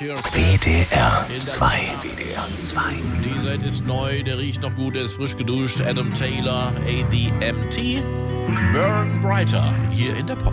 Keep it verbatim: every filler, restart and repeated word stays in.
W D R zwei. W D R zwei. Die Seite ist neu, der riecht noch gut, der ist frisch geduscht. Adam Taylor, A D M T, Burn Brighter, hier in der Pop.